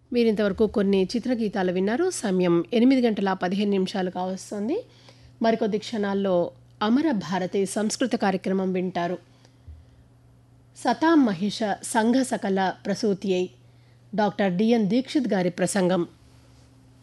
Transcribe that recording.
మీరింతవరకు కొన్ని చిత్రగీతాలు విన్నారు. సమయం 8:15 కావస్తోంది. మరికొద్ది క్షణాల్లో అమర భారతి సంస్కృత కార్యక్రమం వింటారు. సతాం మహిష సంఘ సకల ప్రసూతియై డాక్టర్ డిఎన్ దీక్షిత్ గారి ప్రసంగం.